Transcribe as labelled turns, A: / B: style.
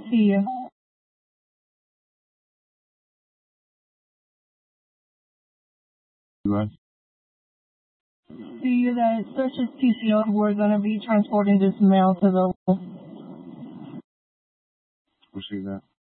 A: See ya.
B: What?
A: See you that search is TCO. We're gonna be transporting this mail to the.
B: We'll see that.